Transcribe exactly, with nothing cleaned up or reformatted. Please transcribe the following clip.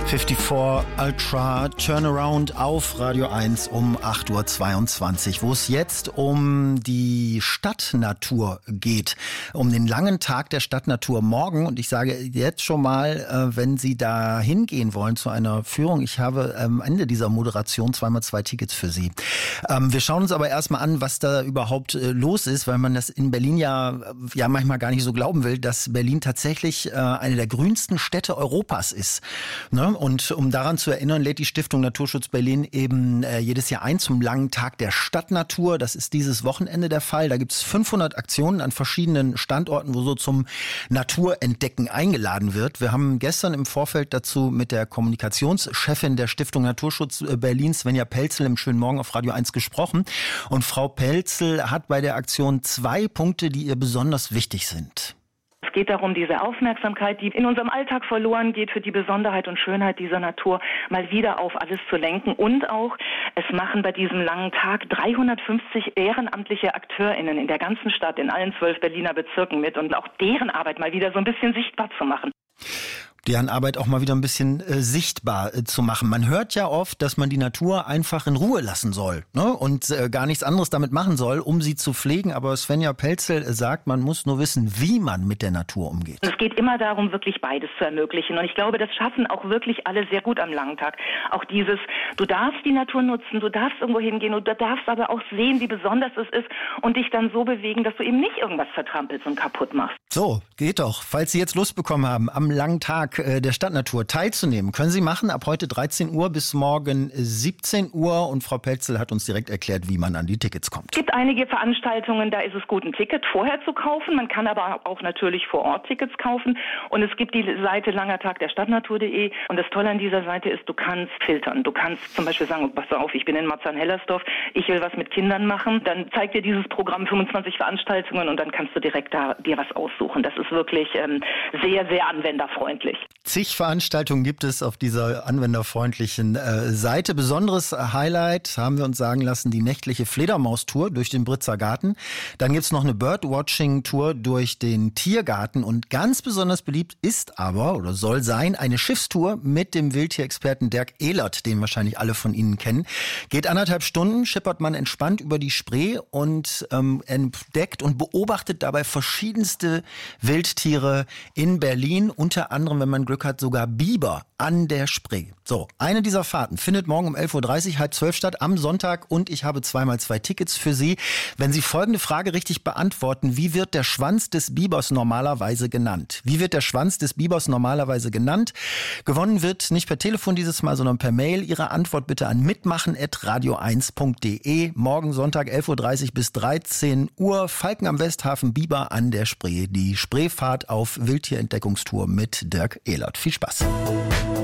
vierundfünfzig Ultra Turnaround auf Radio eins um acht Uhr zweiundzwanzig, wo es jetzt um die Stadtnatur geht, um den langen Tag der Stadtnatur morgen. Und ich sage jetzt schon mal, wenn Sie da hingehen wollen zu einer Führung, ich habe am Ende dieser Moderation zweimal zwei Tickets für Sie. Wir schauen uns aber erstmal an, was da überhaupt los ist, weil man das in Berlin ja, ja manchmal gar nicht so glauben will, dass Berlin tatsächlich eine der grünsten Städte Europas ist. Ne? Und um daran zu erinnern, lädt die Stiftung Naturschutz Berlin eben äh, jedes Jahr ein zum langen Tag der Stadtnatur. Das ist dieses Wochenende der Fall. Da gibt es fünfhundert Aktionen an verschiedenen Standorten, wo so zum Naturentdecken eingeladen wird. Wir haben gestern im Vorfeld dazu mit der Kommunikationschefin der Stiftung Naturschutz Berlin, Svenja Pelzel, im schönen Morgen auf Radio eins gesprochen. Und Frau Pelzel hat bei der Aktion zwei Punkte, die ihr besonders wichtig sind. Es geht darum, diese Aufmerksamkeit, die in unserem Alltag verloren geht, für die Besonderheit und Schönheit dieser Natur mal wieder auf alles zu lenken. Und auch, es machen bei diesem langen Tag dreihundertfünfzig ehrenamtliche AkteurInnen in der ganzen Stadt, in allen zwölf Berliner Bezirken mit und auch deren Arbeit mal wieder so ein bisschen sichtbar zu machen. Deren Arbeit auch mal wieder ein bisschen äh, sichtbar äh, zu machen. Man hört ja oft, dass man die Natur einfach in Ruhe lassen soll, ne? Und äh, gar nichts anderes damit machen soll, um sie zu pflegen. Aber Svenja Pelzel äh, sagt, man muss nur wissen, wie man mit der Natur umgeht. Es geht immer darum, wirklich beides zu ermöglichen. Und ich glaube, das schaffen auch wirklich alle sehr gut am langen Tag. Auch dieses, du darfst die Natur nutzen, du darfst irgendwo hingehen und du darfst aber auch sehen, wie besonders es ist und dich dann so bewegen, dass du eben nicht irgendwas vertrampelst und kaputt machst. So, geht doch. Falls Sie jetzt Lust bekommen haben, am langen Tag der Stadtnatur teilzunehmen, können Sie machen, ab heute dreizehn Uhr bis morgen siebzehn Uhr. Und Frau Pelzel hat uns direkt erklärt, wie man an die Tickets kommt. Es gibt einige Veranstaltungen, da ist es gut, ein Ticket vorher zu kaufen. Man kann aber auch natürlich vor Ort Tickets kaufen. Und es gibt die Seite langertag der stadtnatur punkt de. Und das Tolle an dieser Seite ist, du kannst filtern. Du kannst zum Beispiel sagen, pass auf, ich bin in Marzahn-Hellersdorf, ich will was mit Kindern machen. Dann zeigt dir dieses Programm fünfundzwanzig Veranstaltungen und dann kannst du direkt da dir was aussuchen. Das ist wirklich ähm, sehr, sehr anwenderfreundlich. Zig Veranstaltungen gibt es auf dieser anwenderfreundlichen äh, Seite. Besonderes Highlight, haben wir uns sagen lassen, die nächtliche Fledermaustour durch den Britzer Garten. Dann gibt's noch eine Birdwatching-Tour durch den Tiergarten. Und ganz besonders beliebt ist aber, oder soll sein, eine Schiffstour mit dem Wildtierexperten Dirk Ehlert, den wahrscheinlich alle von Ihnen kennen. Geht anderthalb Stunden, schippert man entspannt über die Spree und ähm, entdeckt und beobachtet dabei verschiedenste Wildtiere in Berlin. Unter anderem, wenn man Glück hat, sogar Biber an der Spree. So, eine dieser Fahrten findet morgen um elf Uhr dreißig, halb zwölf statt, am Sonntag. Und ich habe zweimal zwei Tickets für Sie. Wenn Sie folgende Frage richtig beantworten: Wie wird der Schwanz des Bibers normalerweise genannt? Wie wird der Schwanz des Bibers normalerweise genannt? Gewonnen wird nicht per Telefon dieses Mal, sondern per Mail. Ihre Antwort bitte an mitmachen at radio eins punkt de. Morgen Sonntag elf Uhr dreißig bis dreizehn Uhr. Falken am Westhafen, Biber an der Spree. Die Spreefahrt auf Wildtierentdeckungstour mit Dirk Ehlert. Viel Spaß.